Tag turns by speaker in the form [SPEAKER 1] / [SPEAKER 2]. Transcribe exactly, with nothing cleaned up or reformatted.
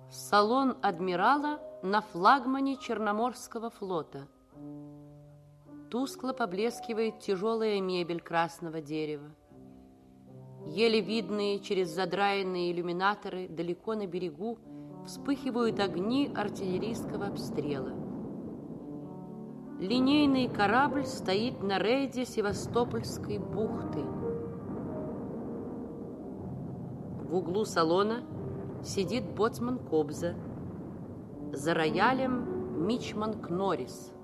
[SPEAKER 1] Салон адмирала на флагмане Черноморского флота. Тускло поблескивает тяжелая мебель красного дерева. Еле видные через задраенные иллюминаторы далеко на берегу вспыхивают огни артиллерийского обстрела. Линейный корабль стоит на рейде Севастопольской бухты. В углу салона сидит боцман Кобза. За роялем мичман Кнорис.